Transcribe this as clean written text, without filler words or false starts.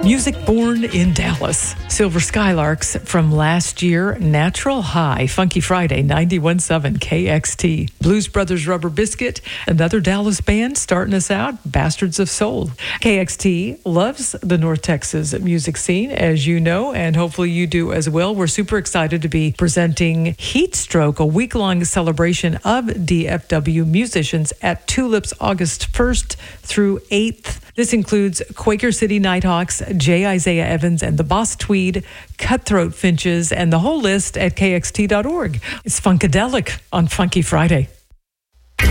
Music born in Dallas. Silver Skylarks from last year, Natural High, Funky Friday, 91.7 KXT. Blues Brothers Rubber Biscuit, another Dallas band starting us out, Bastards of Soul. KXT loves the North Texas music scene, as you know, and hopefully you do as well. We're super excited to be presenting Heat Stroke, a week-long celebration of DFW musicians at Tulips August 1st through 8th. This includes Quaker City Nighthawks, J. Isaiah Evans, and the Boss Tweed, Cutthroat Finches, and the whole list at kxt.org. It's Funkadelic on Funky Friday.